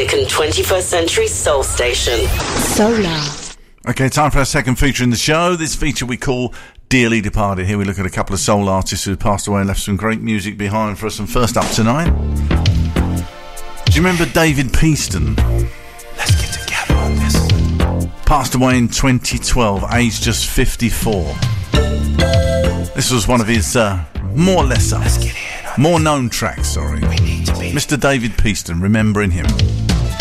classic and 21st century soul station. Solar. Okay, time for our second feature in the show. This feature we call Dearly Departed. Here we look at a couple of soul artists who passed away and left some great music behind for us. And first up tonight, do you remember David Peaston? Let's get together on this. Passed away in 2012, aged just 54. This was one of his more known tracks, sorry. Mr. David Peaston, remembering him.